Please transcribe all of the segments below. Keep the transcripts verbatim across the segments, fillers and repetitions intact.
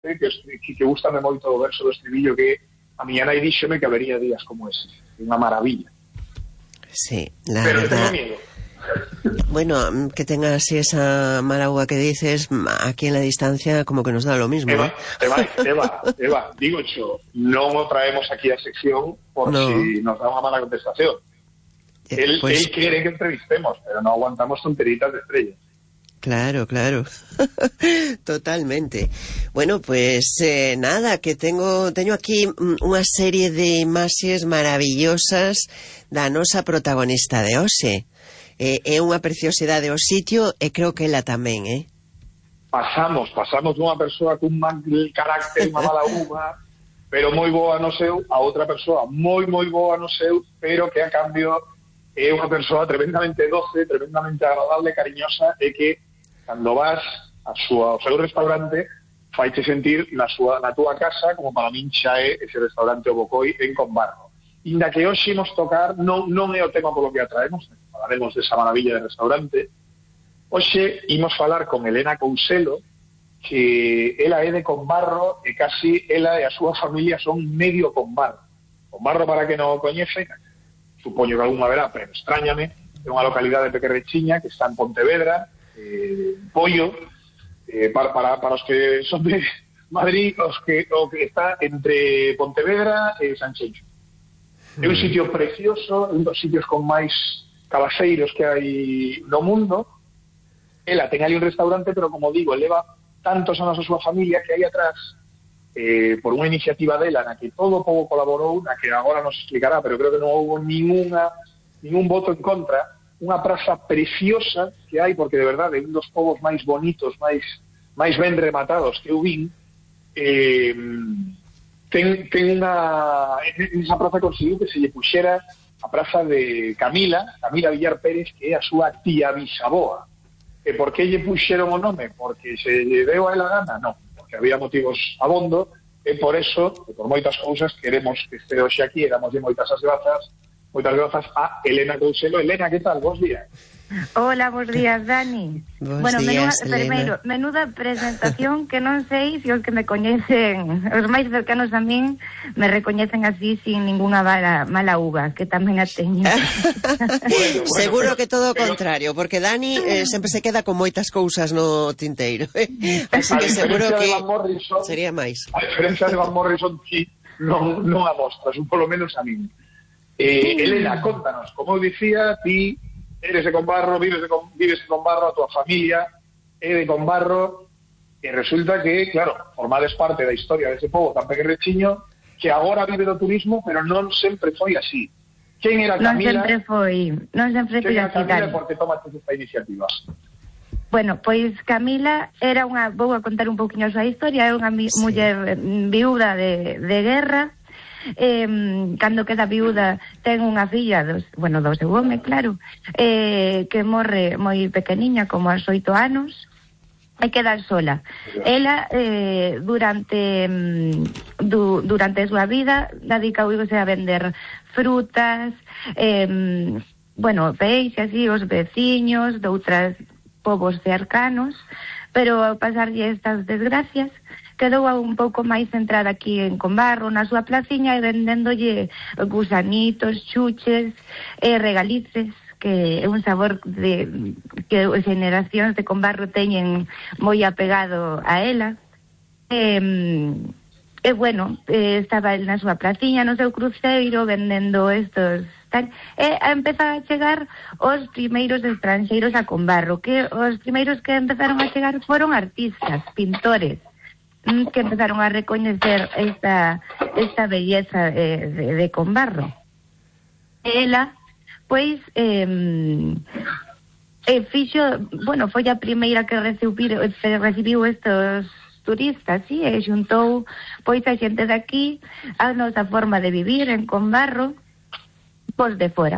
que, que, que gustame moito o verso do estribillo, que a miña nai díxome que habería días como ese. Unha maravilla. Sí, la pero verdad. Tengo miedo. Bueno, que tenga así esa mala uva que dices, aquí en la distancia como que nos da lo mismo. Eva, ¿eh? Eva, Eva, Eva, digo yo, non o traemos aquí a sección por no. si nos da unha mala contestación. Eh, él, pues... él quiere que entrevistemos, pero no aguantamos tonteritas de estrellas. Claro, claro. Totalmente. Bueno, pues eh, nada, que tengo teño aquí unha serie de imaxes maravillosas da nosa protagonista de hoxe. Eh, é unha preciosidade o sitio e creo que ela tamén, eh? Pasamos, pasamos dunha persoa cun mal carácter, unha mala uva, pero moi boa no seu, a outra persoa moi, moi boa no seu, pero que a cambio é unha persoa tremendamente doce, tremendamente agradable, cariñosa, e que cando vas a súa, ao seu restaurante faiche sentir na, súa, na túa casa, como para min xa é ese restaurante o Bocoi en Combarro. Inda que hoxe nos tocar, non, non é o tema polo que atraemos, falaremos desa maravilla de restaurante. Hoxe imos falar con Elena Couselo, que ela é de Combarro e casi ela e a súa familia son medio Combarro. Combarro, para que non o coñece, supoño que algunha verá, pero extrañame, é unha localidade pequerrechiña que está en Pontevedra, eh, Pollo, eh, para, para, para os que son de Madrid, os que, o que está entre Pontevedra e Sanxenxo. É un sitio precioso, un dos sitios con máis cabaceiros que hai no mundo. Ela ten ali un restaurante, pero como digo, leva tantos anos a súa familia que aí atrás, eh, por unha iniciativa dela na que todo o povo colaborou, na que agora nos explicará, pero creo que non houve ninguna, ningún voto en contra, unha praza preciosa que hai, porque de verdade é un dos povos máis bonitos, máis máis ben rematados que eu vin. Eh, ten, ten unha esa praza conseguiu que se lle puxera a praza de Camila Camila Villar Pérez, que é a súa tía bisaboa. E por que lle puxeron o nome? Porque se lle deu a ela gana? Non, porque había motivos abondo, e por eso, e por moitas cousas, queremos que este hoxe aquí, e damoslle moitas as grazas Moitas grazas a Elena Couselo. Elena, que tal? Bos días. Hola, bos días, Dani. Bos bueno, días, menuda, primeiro, menuda presentación que non sei se os que me coñecen, os máis cercanos a min, me recoñecen así sin ninguna mala, mala uva, que tamén a teño. bueno, bueno, Seguro pero, que todo o pero... contrario, porque Dani eh, sempre se queda con moitas cousas no tinteiro. Así que seguro que Morrison, sería máis. A diferencia de Van Morrison, ti non, non a mostras, un polo menos a min. Eh, Elena, contanos, como eu dicía, ti eres de Combarro, vives de, vives de Combarro, a tua familia é de Combarro, e resulta que, claro, formades parte da historia dese povo tan pequerrechiño que agora vive do turismo, pero non sempre foi así. Quen era Camila? Non sempre foi, non sempre foi así. Quen era Camila e por que tomaste esta iniciativa? Bueno, pois Camila era unha, vou a contar un pouquiño a súa historia, é unha sí. muller viúda de, de guerra. Eh, cando queda viúda ten unha filla dos, bueno, do seu home, claro, eh, que morre moi pequeniña, como aos oito anos, e queda sola. Ela eh, durante du, durante a súa vida dedicouse a vender frutas, eh, bueno, peixe así, os veciños de outros povos cercanos, pero ao pasarlle estas desgracias quedou un pouco máis centrada aquí en Combarro, na súa placiña, e vendéndolle gusanitos, chuches e regalices, que é un sabor de que as generacións de Combarro teñen moi apegado a ela. E, e bueno, estaba na súa placiña, no seu cruceiro, vendendo estos tal, e empeza a chegar os primeiros estranxeiros a Combarro, que os primeiros que empezaron a chegar foron artistas, pintores, que empezaron a recoñecer esta esta belleza eh, de, de Combarro. Ela, pois, eh, eh, fixo, bueno, foi a primeira que recibiu, recibiu estos turistas, sí, e xuntou, pois, a xente de aquí a nosa forma de vivir en Combarro, pois, de fora.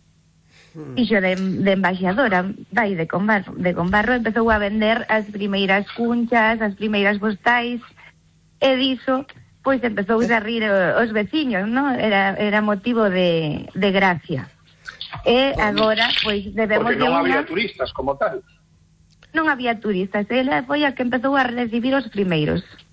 Fixo de, de embaixadora, vai, de Combarro, de Combarro, empezou a vender as primeiras cunchas, as primeiras postais, e diso, pois, empezou a rir os veciños, non? Era, era motivo de, de gracia. E agora, pois, debemos... Porque non una... había turistas como tal. Non había turistas, ela foi a que empezou a recibir os primeiros.